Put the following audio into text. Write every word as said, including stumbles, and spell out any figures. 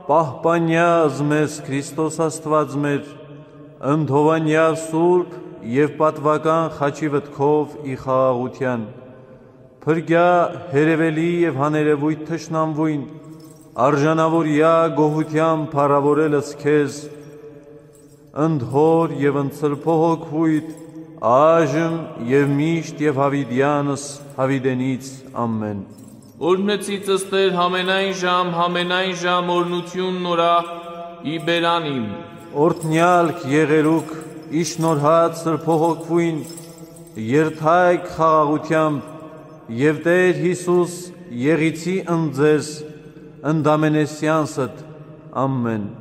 պահպանյազ մեզ Քրիստոս Աստված մեր, ընդհովանյա սուրբ և պատվական խաչի վտքով ի խաղաղության, փրկյա հերևելի և հաներևույթ թշնամվույն, արժանավորյա գոհության փառավորելս քեզ, ընդհոր և ընծլ փողոքվույթ, այժմ և միշտ և հավիդյանս հավիդենից ամեն։ Օրհնեցիցս Տեր համենայն ժամ, համենայն ժամ օրնություն նորա ի բերանիմ։ Օրհնյալք եղերուք իշնորհած սրբողոքվույն, երթայք խաղաղությամբ և Տեր Հիսուս եղիցի ընձեզ ընդամենեսյանսդ ամեն։